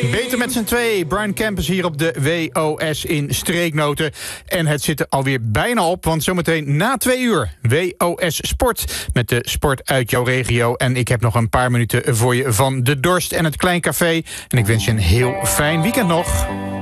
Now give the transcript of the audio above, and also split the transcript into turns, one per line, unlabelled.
Beter met z'n twee. Brian Campus hier op de WOS in Streeknoten. En het zit er alweer bijna op, want zometeen na 2 uur... WOS Sport met de sport uit jouw regio. En ik heb nog een paar minuten voor je van De Dorst en het Klein Café. En ik wens je een heel fijn weekend nog.